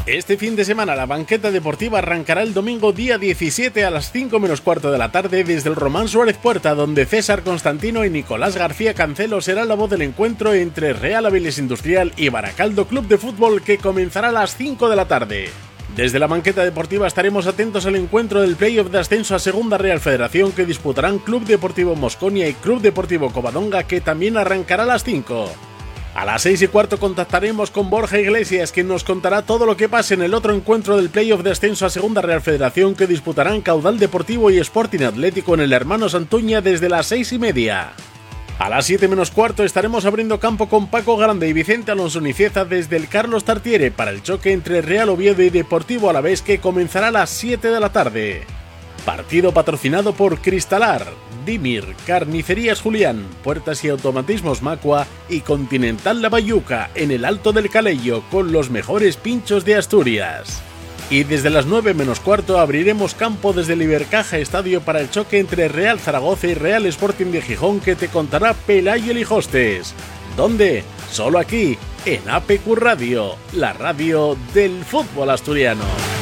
Este fin de semana la banqueta deportiva arrancará el domingo día 17 a las 5 menos cuarto de la tarde desde el Román Suárez Puerta, donde César Constantino y Nicolás García Cancelo será la voz del encuentro entre Real Avilés Industrial y Baracaldo Club de Fútbol, que comenzará a las 5 de la tarde. Desde la banqueta deportiva estaremos atentos al encuentro del playoff de ascenso a Segunda Real Federación que disputarán Club Deportivo Mosconia y Club Deportivo Covadonga, que también arrancará a las 5. A las 6 y cuarto contactaremos con Borja Iglesias, quien nos contará todo lo que pase en el otro encuentro del playoff de ascenso a Segunda Real Federación que disputarán Caudal Deportivo y Sporting Atlético en el Hermano Santuña desde las 6:30. A las 7 menos cuarto estaremos abriendo campo con Paco Grande y Vicente Alonso Nicieza desde el Carlos Tartiere para el choque entre Real Oviedo y Deportivo Alavés, que comenzará a las 7 de la tarde. Partido patrocinado por Cristalar, Dimir, Carnicerías Julián, Puertas y Automatismos Macua y Continental La Bayuca en el Alto del Calello, con los mejores pinchos de Asturias. Y desde las 9 menos cuarto abriremos campo desde el Ibercaja Estadio para el choque entre Real Zaragoza y Real Sporting de Gijón, que te contará Pelayo Lijostes. ¿Dónde? Solo aquí, en APQ Radio, la radio del fútbol asturiano.